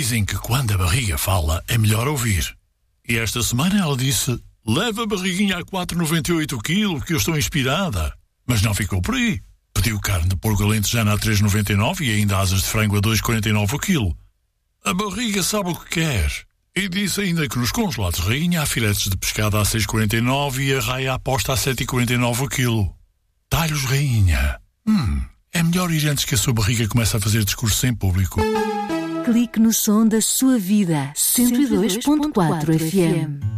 Dizem que quando a barriga fala é melhor ouvir. E esta semana ela disse: leva a barriguinha a 4,98 kg que eu estou inspirada. Mas não ficou por aí. Pediu carne de porco alentejana a 3,99 e ainda asas de frango a 2,49 o quilo. A barriga sabe o que quer. E disse ainda que nos congelados rainha há filetes de pescado a 6,49 e a raia aposta a 7,49 o quilo. Talhos rainha. É melhor ir antes que a sua barriga comece a fazer discursos em público. Clique no som da sua vida. 102.4 FM.